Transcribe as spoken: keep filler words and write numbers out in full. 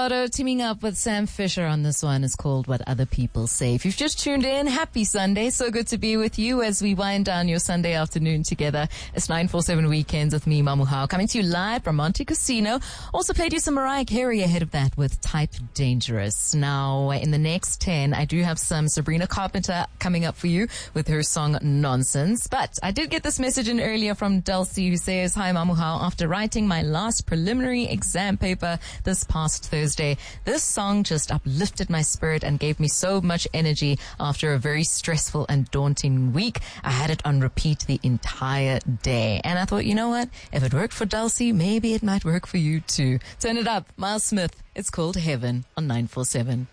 Salgado teaming up with Sam Fisher on this one. Is called What Other People Say. If you've just tuned in, happy Sunday. So good to be with you as we wind down your Sunday afternoon together. It's nine four seven Weekends with me, Mamu Hao, coming to you live from Monte Casino. Also played you some Mariah Carey ahead of that with Type Dangerous. Now, in the next ten, I do have some Sabrina Carpenter coming up for you with her song Nonsense. But I did get this message in earlier from Dulcie, who says, "Hi Mamu Hao, after writing my last preliminary exam paper this past Thursday, this song just uplifted my spirit and gave me so much energy after a very stressful and daunting week. I had it on repeat the entire day." And I thought, you know what? If it worked for Dulcie, maybe it might work for you too. Turn it up. Miles Smith. It's called Heaven on nine four seven.